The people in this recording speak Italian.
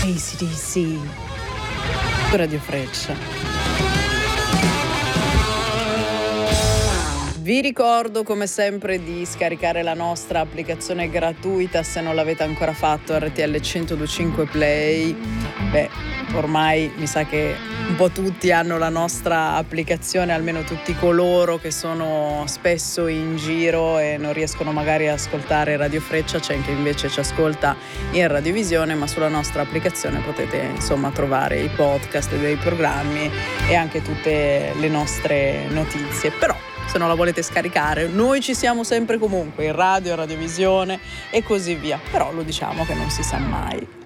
AC/DC su Radio Freccia. Vi ricordo come sempre di scaricare la nostra applicazione gratuita se non l'avete ancora fatto, RTL 102.5 Play. Ormai mi sa che un po' tutti hanno la nostra applicazione, almeno tutti coloro che sono spesso in giro e non riescono magari a ascoltare Radio Freccia. C'è chi invece ci ascolta in radiovisione, ma sulla nostra applicazione potete insomma trovare i podcast dei programmi e anche tutte le nostre notizie. Però se non la volete scaricare, noi ci siamo sempre comunque in radio, radiovisione e così via, però lo diciamo che non si sa mai.